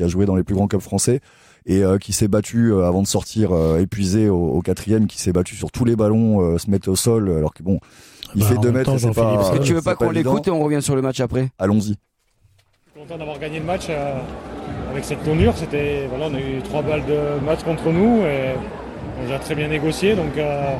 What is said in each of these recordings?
qui a joué dans les plus grands clubs français et qui s'est battu avant de sortir épuisé au quatrième, qui s'est battu sur tous les ballons, se mettre au sol, alors que bon, il fait 2 mètres. C'est pas. Est-ce que tu veux pas qu'on l'écoute et on revient sur le match après? Allons-y. Je suis content d'avoir gagné le match avec cette tournure. C'était, voilà, on a eu 3 balles de match contre nous et on a très bien négocié. Donc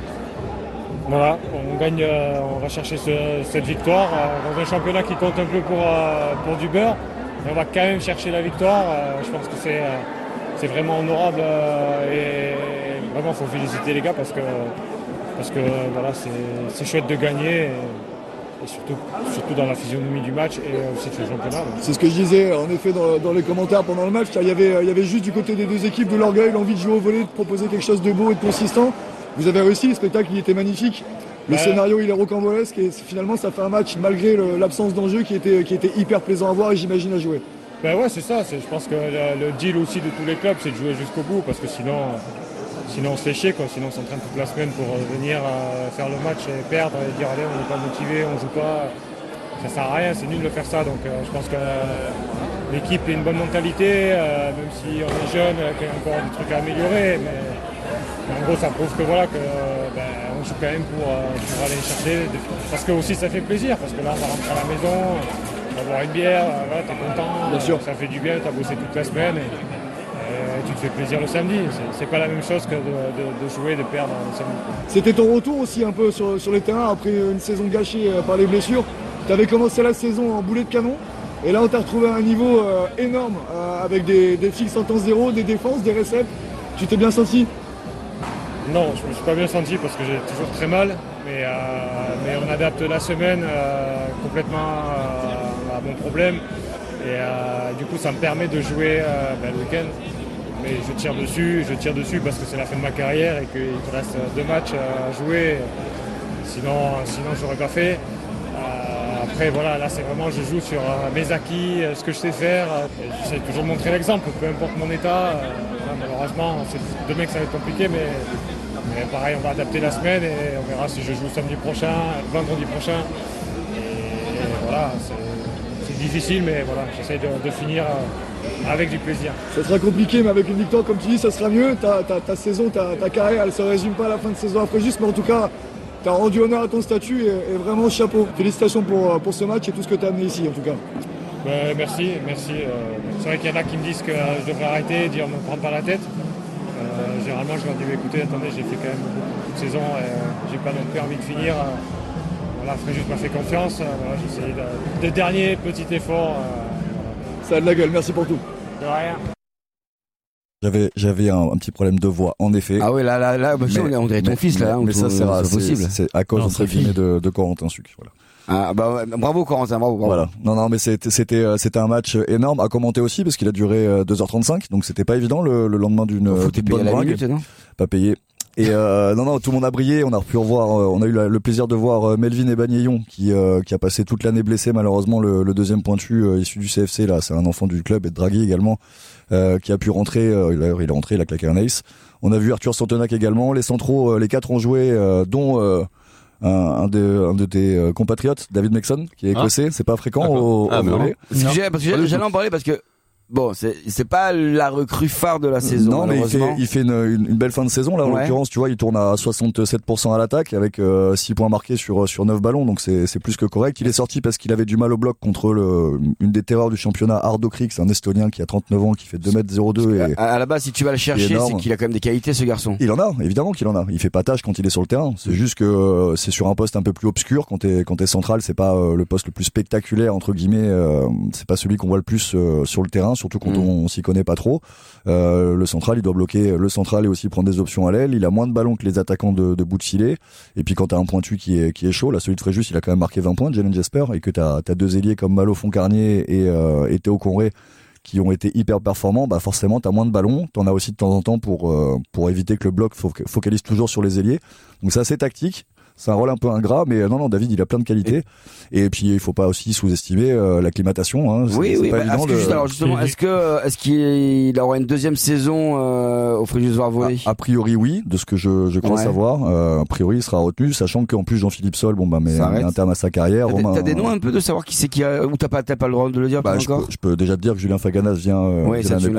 voilà, on gagne, on va chercher cette victoire dans un championnat qui compte un peu pour du beurre. Mais on va quand même chercher la victoire. Je pense que c'est vraiment honorable et vraiment il faut féliciter les gars parce que voilà, c'est chouette de gagner. Et surtout dans la physionomie du match et aussi sur le championnat. C'est ce que je disais en effet dans les commentaires pendant le match, car il y avait juste du côté des deux équipes de l'orgueil, l'envie de jouer au volley, de proposer quelque chose de beau et de consistant. Vous avez réussi, le spectacle il était magnifique, le scénario il est rocambolesque et finalement ça fait un match malgré l'absence d'enjeu qui était hyper plaisant à voir et j'imagine à jouer. Ben ouais, c'est ça, je pense que le deal aussi de tous les clubs c'est de jouer jusqu'au bout parce que sinon on se fait chier, quoi. Sinon on s'entraîne toute la semaine pour venir faire le match et perdre et dire allez on n'est pas motivé, on joue pas. Ça sert à rien, c'est nul de faire ça. Donc je pense que l'équipe a une bonne mentalité, même si on est jeune, qu'il y a encore des trucs à améliorer. Mais en gros ça prouve que voilà on joue quand même pour aller chercher. Parce que aussi ça fait plaisir, parce que là on va rentrer à la maison, on va boire une bière, voilà, t'es content, bien sûr. Ça fait du bien, t'as bossé toute la semaine. Et tu te fais plaisir le samedi, c'est pas la même chose que de jouer, de perdre le samedi. C'était ton retour aussi un peu sur les terrains après une saison gâchée par les blessures. Tu avais commencé la saison en boulet de canon et là on t'a retrouvé à un niveau énorme avec des fixes en temps zéro, des défenses, des récepts. Tu t'es bien senti? Non, je me suis pas bien senti parce que j'ai toujours très mal, mais on adapte la semaine complètement à mon problème et du coup ça me permet de jouer le week-end. Mais je tire dessus parce que c'est la fin de ma carrière et qu'il te reste 2 matchs à jouer. Sinon je n'aurais pas fait. Après voilà, là c'est vraiment je joue sur mes acquis, ce que je sais faire. J'essaie toujours de montrer l'exemple, peu importe mon état. Malheureusement, demain que ça va être compliqué, mais pareil, on va adapter la semaine et on verra si je joue samedi prochain, vendredi prochain. Et voilà, c'est difficile, mais voilà, j'essaie de finir avec du plaisir. Ça sera compliqué, mais avec une victoire, comme tu dis, ça sera mieux. Ta saison, ta carrière, elle ne se résume pas à la fin de saison après juste, mais en tout cas, tu as rendu honneur à ton statut et vraiment chapeau. Félicitations pour ce match et tout ce que tu as amené ici, en tout cas. Merci. C'est vrai qu'il y en a qui me disent que je devrais arrêter, dire ne me prends pas la tête. Généralement, je leur dis écoutez, attendez, j'ai fait quand même beaucoup de saisons et j'ai pas non plus envie de finir. Voilà, Fréjus m'a fait confiance. Voilà, j'ai essayé des derniers petits efforts. Ça a de la gueule, merci pour tout. De rien. J'avais un petit problème de voix, en effet. Ah ouais, là, on dirait ton fils, là. Mais ça, c'est possible. C'est à cause, entre guillemets, de Corentin Suc, voilà. Ah, bah, bravo, Corentin, bravo. Voilà. Non, mais c'était un match énorme à commenter aussi, parce qu'il a duré 2h35, donc c'était pas évident le lendemain d'une bonne bringue. Pas payé. Et non, tout le monde a brillé. On a pu revoir, on a eu le plaisir de voir Melvin Ebagneyon qui a passé toute l'année blessé malheureusement. Le deuxième pointu issu du CFC là, c'est un enfant du club et de Draghi également, qui a pu rentrer. D'ailleurs, il est rentré, il a claqué un ace. On a vu Arthur Santenac également. Les centraux, les 4 ont joué, dont un de tes compatriotes, David Mexon, qui est écossais. C'est pas fréquent au volley. Parce que j'allais en parler parce que. Bon, c'est pas la recrue phare de la saison. Non, mais il fait une belle fin de saison là. En l'occurrence, tu vois, il tourne à 67% à l'attaque avec 6 points marqués sur 9 ballons, donc c'est plus que correct. Il est sorti parce qu'il avait du mal au bloc contre une des terreurs du championnat, Ardo Kriek, c'est un Estonien qui a 39 ans, qui fait 2m02 et à la base, si tu vas le chercher, c'est qu'il a quand même des qualités, ce garçon. Il en a, évidemment qu'il en a. Il fait pas tâche quand il est sur le terrain. C'est juste que c'est sur un poste un peu plus obscur. Quand t'es central, c'est pas le poste le plus spectaculaire entre guillemets. C'est pas celui qu'on voit le plus sur le terrain, surtout quand on s'y connaît pas trop. Le central, il doit bloquer le central et aussi prendre des options à l'aile. Il a moins de ballons que les attaquants de bout de filet. Et puis quand t'as un pointu qui est chaud, là celui de Fréjus, il a quand même marqué 20 points, Jalen Jesper, et que t'as 2 ailiers comme Malo Foncarnier et Théo Conré qui ont été hyper performants, bah forcément t'as moins de ballons, t'en as aussi de temps en temps pour éviter que le bloc focalise toujours sur les ailiers. Donc c'est assez tactique. c'est un rôle un peu ingrat, mais non, David, il a plein de qualités. Et puis, il faut pas aussi sous-estimer l'acclimatation. Hein. C'est pas évident alors justement, est-ce qu'il aura une deuxième saison au Fréjus Volley? A priori, oui, de ce que je crois savoir. A priori, il sera retenu, sachant qu'en plus Jean-Philippe Sol, mais il a un terme à sa carrière. T'as des noms un peu de savoir qui c'est qui a, ou t'as pas le droit de le dire? Je peux déjà te dire que Julien Faganas vient.